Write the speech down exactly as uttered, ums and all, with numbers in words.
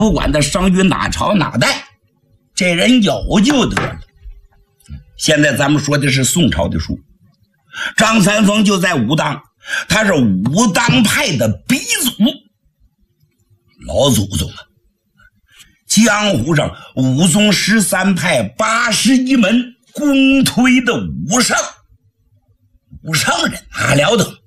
不管他生于哪朝哪代，这人有就得了。现在咱们说的是宋朝的书，张三丰就在武当，他是武当派的鼻祖，老祖宗啊。江湖上武宗十三派八十一门公推的武圣，武圣人哪了得？